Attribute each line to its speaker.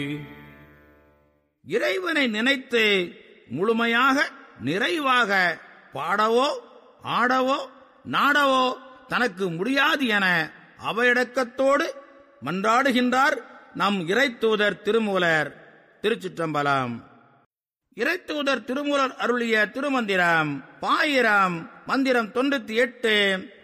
Speaker 1: இறைவனை நினைத்து முழுமையாக நிறைவாக பாடவோ ஆடவோ நாடவோ தனக்கு முடியாது என அவையடக்கத்தோடு மன்றாடுகின்றார் நம் இறைத்தூதர் திருமூலர். திருச்சிற்றம்பலம். இறைத்தூதர் திருமூலர் அருளிய திருமந்திரம் பாயிரம் மந்திரம் 98